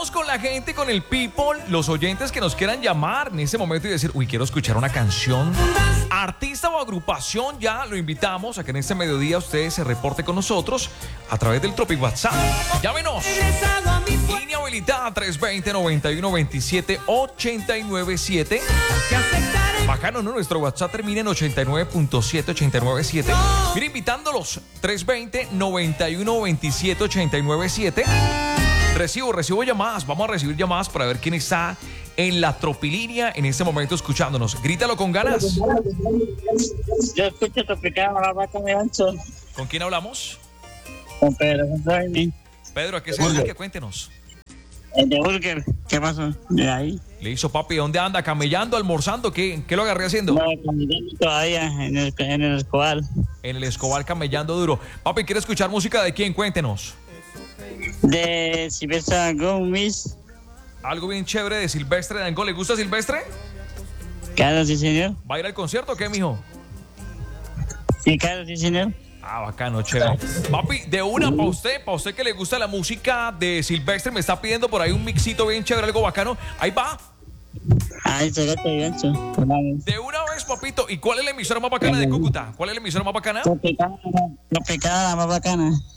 Vamos con la gente, con el people, los oyentes que nos quieran llamar en este momento y decir, uy, quiero escuchar una canción, artista o agrupación. Ya lo invitamos a que en este mediodía usted se reporte con nosotros a través del Tropic WhatsApp. Llámenos. Línea habilitada 320-9127-897. Bacano, ¿no? Nuestro WhatsApp termina en 89.7, 897. Mira, invitándolos. 320-9127-897. Recibo llamadas. Vamos a recibir llamadas para ver quién está en la tropilínea en este momento escuchándonos. Grítalo con ganas. Yo escucho Tropicana, la vaca de ancho. ¿Con quién hablamos? Con Pedro. Pedro, ¿a qué se dedica? Cuéntenos. El de Burger. ¿Qué pasó? De ahí. Le hizo papi, ¿dónde anda? ¿Camellando, almorzando? ¿Qué lo agarré haciendo? No, caminando todavía en el Escobar. En el Escobar camellando duro. Papi, ¿quiere escuchar música de quién? Cuéntenos. De Silvestre Gómez. Algo bien chévere de Silvestre Dangond. ¿Le gusta Silvestre? Claro, sí, señor. ¿Va a ir al concierto o qué, mijo? Sí, claro, sí, señor. Ah, bacano, chévere. Papi, de una para usted que le gusta la música de Silvestre, me está pidiendo por ahí un mixito bien chévere, algo bacano. Ahí va. Ahí se gasta el gancho. De una vez, papito. ¿Y cuál es la emisora más bacana de Cúcuta? ¿Cuál es la emisora más bacana? Tropicana, la más bacana.